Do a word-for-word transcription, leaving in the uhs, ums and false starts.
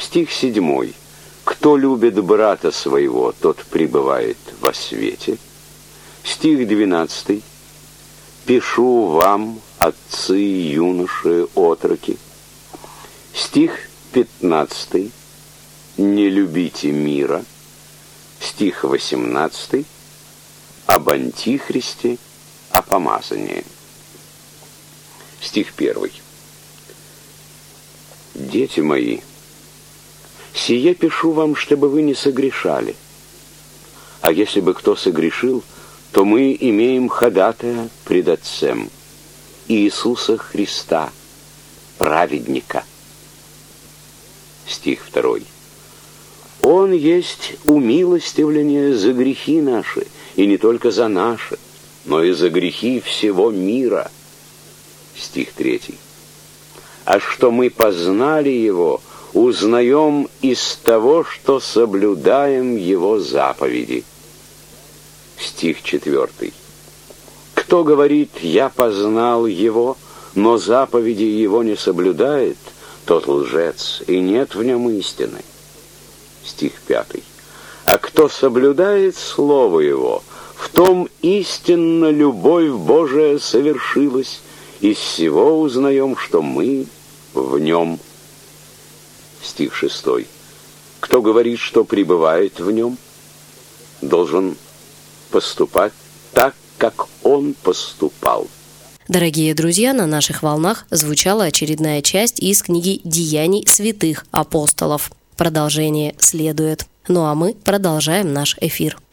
Стих седьмой. «Кто любит брата своего, тот пребывает во свете». Стих двенадцатый. «Пишу вам, отцы, юноши, отроки». Стих пятнадцатый. «Не любите мира». Стих восемнадцатый. «Об антихристе, о помазании». Стих первый. «Дети мои, сие пишу вам, чтобы вы не согрешали. А если бы кто согрешил, то мы имеем ходатая пред Отцем, Иисуса Христа, праведника». Стих второй. «Он есть умилостивление за грехи наши, и не только за наши, но и за грехи всего мира». Стих третий. «А что мы познали Его, узнаем из того, что соблюдаем Его заповеди». Стих четвертый. «Кто говорит, я познал Его, но заповеди Его не соблюдает, тот лжец, и нет в нем истины». Стих пятый. «А кто соблюдает Слово Его, в том истинно любовь Божия совершилась, из всего узнаем, что мы в Нем». Стих шестой. «Кто говорит, что пребывает в Нем, должен поступать так, как Он поступал». Дорогие друзья, на наших волнах звучала очередная часть из книги «Деяний святых апостолов». Продолжение следует. Ну а мы продолжаем наш эфир.